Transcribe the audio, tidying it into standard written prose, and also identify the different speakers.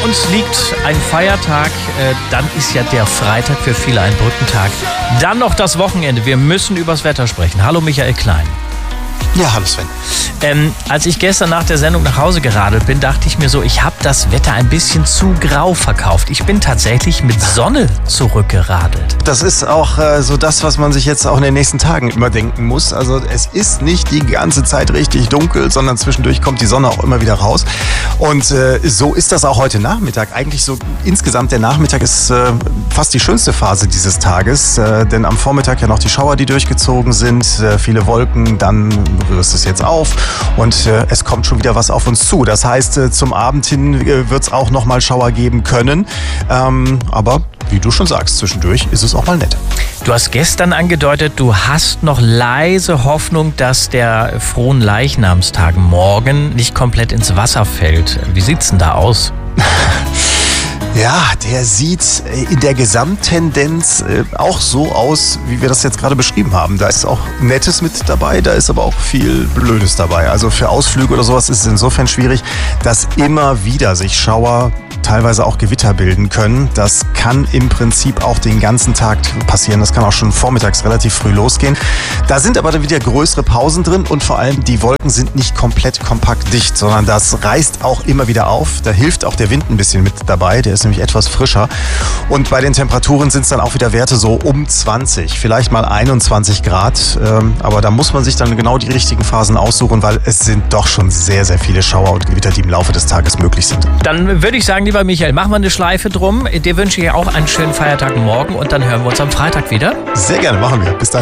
Speaker 1: uns liegt ein Feiertag, dann ist ja der Freitag für viele ein Brückentag. Dann noch das Wochenende. Wir müssen übers Wetter sprechen. Hallo Michael Klein.
Speaker 2: Ja, hallo Sven.
Speaker 1: Als ich gestern nach der Sendung nach Hause geradelt bin, dachte ich mir so, ich habe das Wetter ein bisschen zu grau verkauft. Ich bin tatsächlich mit Sonne zurückgeradelt.
Speaker 2: Das ist auch so das, was man sich jetzt auch in den nächsten Tagen immer denken muss. Also es ist nicht die ganze Zeit richtig dunkel, sondern zwischendurch kommt die Sonne auch immer wieder raus. Und so ist das auch heute Nachmittag. Eigentlich so insgesamt der Nachmittag ist fast die schönste Phase dieses Tages. Denn am Vormittag ja noch die Schauer, die durchgezogen sind. Viele Wolken, dann rührst es jetzt auf und es kommt schon wieder was auf uns zu. Das heißt, zum Abend hin wird es auch nochmal Schauer geben können. Aber wie du schon sagst, zwischendurch ist es auch mal nett.
Speaker 1: Du hast gestern angedeutet, du hast noch leise Hoffnung, dass der Fronleichnamstag morgen nicht komplett ins Wasser fällt. Wie sieht's denn da aus?
Speaker 2: Ja, der sieht in der Gesamttendenz auch so aus, wie wir das jetzt gerade beschrieben haben. Da ist auch Nettes mit dabei, da ist aber auch viel Blödes dabei. Also für Ausflüge oder sowas ist es insofern schwierig, dass immer wieder sich Schauer, teilweise auch Gewitter bilden können. Das kann im Prinzip auch den ganzen Tag passieren. Das kann auch schon vormittags relativ früh losgehen. Da sind aber dann wieder größere Pausen drin und vor allem die Wolken sind nicht komplett kompakt dicht, sondern das reißt auch immer wieder auf. Da hilft auch der Wind ein bisschen mit dabei. Der ist nämlich etwas frischer. Und bei den Temperaturen sind es dann auch wieder Werte so um 20, vielleicht mal 21 Grad. Aber da muss man sich dann genau die richtigen Phasen aussuchen, weil es sind doch schon sehr, sehr viele Schauer und Gewitter, die im Laufe des Tages möglich sind.
Speaker 1: Dann würde ich sagen, lieber Michael, machen wir eine Schleife drum. Dir wünsche ich auch einen schönen Feiertag morgen und dann hören wir uns am Freitag wieder.
Speaker 2: Sehr gerne, machen wir. Bis dann.